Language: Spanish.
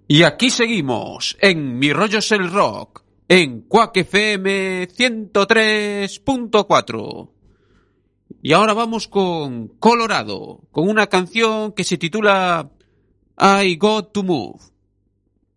Y aquí seguimos, en Mi Rollo es el Rock, en Quack FM 103.4. Y ahora vamos con Colorado, con una canción que se titula I Got to Move.